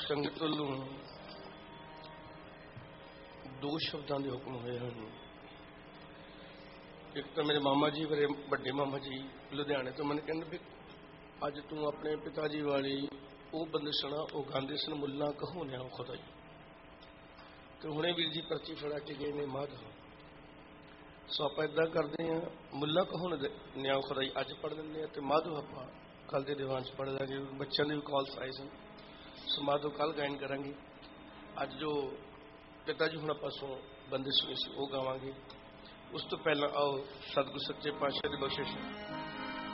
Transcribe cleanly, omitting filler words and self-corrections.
संगत वालों दो शब्दों के हुक्म हुए हैं। एक तो मेरे मामा जी मेरे बड़े मामा जी लुधियाने तो मैंने कहते भी अज तू अपने पिता जी वाली वो बंदिशना वो गांधी सन मुला कहो न्या खुदाई तो हुणे वीर जी पर्ची फड़ा के गए ने माध सो आप इदा करते हैं मुला कहो न्या खुदाई अज पढ़ देंगे तो माधो आप कल के दीवान च पढ़ देंगे। बच्चों के भी कॉल्स आए सन सो माधो कल गायन करांगे। अज जो पिता जी हुण पासों बंदिश हुई सी वो गावांगे। उस तो पहला आओ सतगुरु सच्चे पातशाह की बख्शिश